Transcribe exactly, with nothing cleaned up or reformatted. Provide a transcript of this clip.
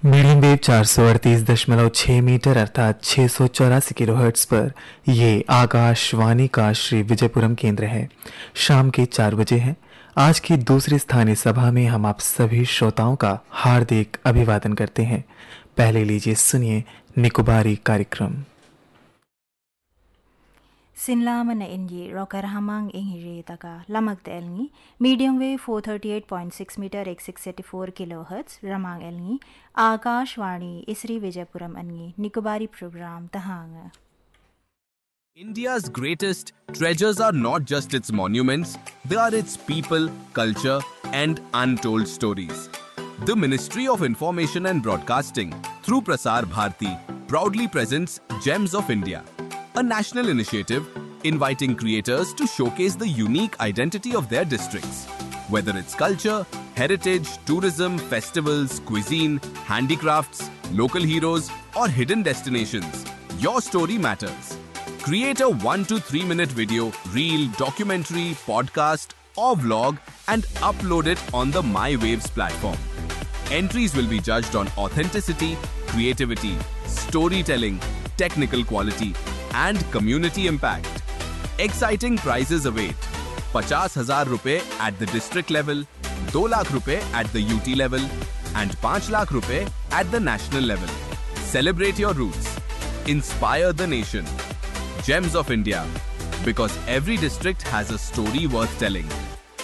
Medium wave चार सौ अड़तीस दशमलव छः मीटर अर्थात छः सौ चौरासी किलो हर्ट्स पर ये आकाशवाणी का श्री विजयपुरम केंद्र है। शाम के चार बजे हैं। आज की दूसरी स्थानीय सभा में हम आप सभी श्रोताओं का हार्दिक अभिवादन करते हैं। पहले लीजिए सुनिए निकोबारी कार्यक्रम। Sinla mana ingi rocker hamang ingi taka lamak elngi medium wave four thirty-eight point six meter one thousand six hundred eighty-four kilohertz ramang elngi Akashwani Isri Vijayapuram angi Nikobari program tahanga. India's greatest treasures are not just its monuments, they are its people, culture and untold stories. The Ministry of Information and Broadcasting through Prasar Bharati proudly presents Gems of India, a national initiative inviting creators to showcase the unique identity of their districts. Whether it's culture, heritage, tourism, festivals, cuisine, handicrafts, local heroes, or hidden destinations, your story matters. Create a one to three minute video, reel, documentary, podcast, or vlog and upload it on the MyWaves platform. Entries will be judged on authenticity, creativity, storytelling, technical quality, and community impact. Exciting prizes await. fifty thousand rupees at the district level, two lakh rupees at the U T level, and five lakh rupees at the national level. Celebrate your roots. Inspire the nation. Gems of India. Because every district has a story worth telling.